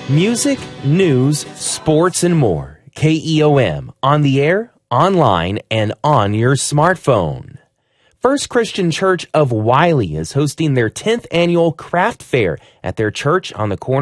Music, news, sports, and more. KEOM, on the air, online, and on your smartphone. First Christian Church of Wiley is hosting their 10th annual craft fair at their church on the corner